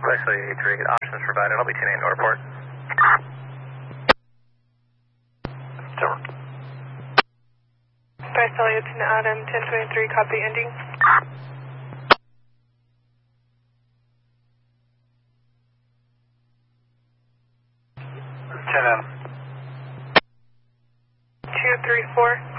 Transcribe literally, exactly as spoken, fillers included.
actually eight three, options provided. I'll be ten eight Northport. Over. Bryce Elliott to Adam, ten twenty-three, copy ending. ten M. two three four.